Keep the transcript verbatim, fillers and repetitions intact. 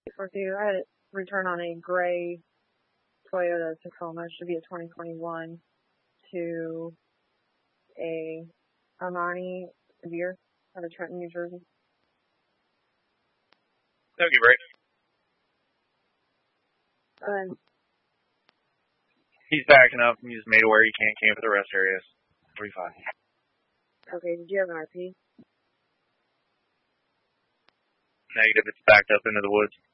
For you, I had it return on a gray Toyota Tacoma, should be a twenty twenty-one, to a Armani Veer out of Trenton, New Jersey. Okay, break. Um, He's backing up. He's made aware he can't camp at the rest areas. forty-five. Okay, did you have an R P? Negative, it's backed up into the woods.